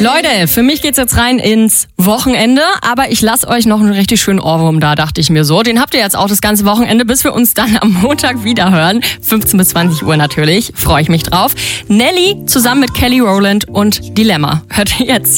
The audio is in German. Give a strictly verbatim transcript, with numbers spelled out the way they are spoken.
Leute, für mich geht's jetzt rein ins Wochenende, aber ich lasse euch noch einen richtig schönen Ohrwurm da, dachte ich mir so. Den habt ihr jetzt auch das ganze Wochenende, bis wir uns dann am Montag wieder hören. fünfzehn bis zwanzig Uhr natürlich, freue ich mich drauf. Nelly zusammen mit Kelly Rowland und Dilemma. Hört ihr jetzt.